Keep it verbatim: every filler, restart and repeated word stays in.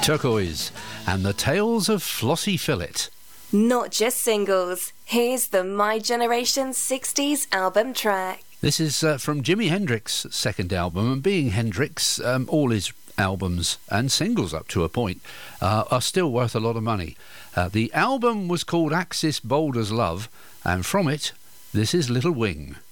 Turquoise and the Tales of Flossie Phillett. Not just singles. Here's the My Generation sixties album track. This is uh, from Jimi Hendrix's second album, and being Hendrix, um, all his albums and singles up to a point uh, are still worth a lot of money. Uh, the album was called Axis Bold as Love, and from it, this is Little Wing.